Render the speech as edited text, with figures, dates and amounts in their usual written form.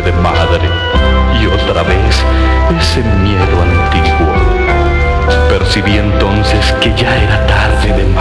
de madre y otra vez ese miedo antiguo. Percibí entonces que ya era tarde de